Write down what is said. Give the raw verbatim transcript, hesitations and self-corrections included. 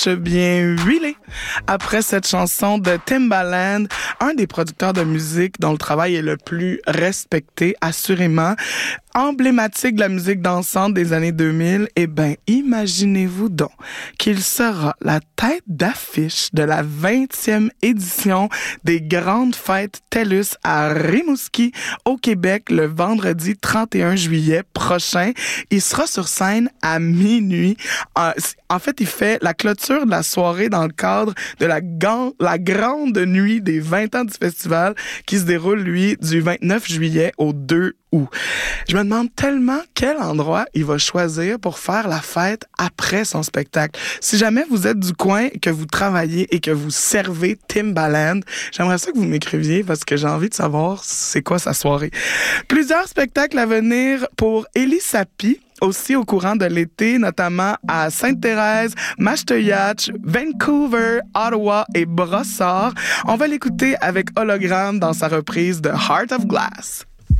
dimanche bien huilé. Après cette chanson de Timbaland, un des producteurs de musique dont le travail est le plus respecté, assurément, emblématique de la musique dansante des années deux mille, eh ben, imaginez-vous donc qu'il sera la tête d'affiche de la vingtième édition des Grandes Fêtes TELUS à Rimouski, au Québec, le vendredi trente et un juillet prochain. Il sera sur scène à minuit. En fait, il fait la clôture de la soirée dans le cadre de la, gan- la grande nuit des vingt ans du festival qui se déroule, lui, du vingt-neuf juillet au deux août. Je me demande tellement quel endroit il va choisir pour faire la fête après son spectacle. Si jamais vous êtes du coin, que vous travaillez et que vous servez Timbaland, j'aimerais ça que vous m'écriviez parce que j'ai envie de savoir c'est quoi sa soirée. Plusieurs spectacles à venir pour Elie Sapi, aussi au courant de l'été, notamment à Sainte-Thérèse, Mashteuiatch, Vancouver, Ottawa et Brossard. On va l'écouter avec Hologramme dans sa reprise de Heart of Glass.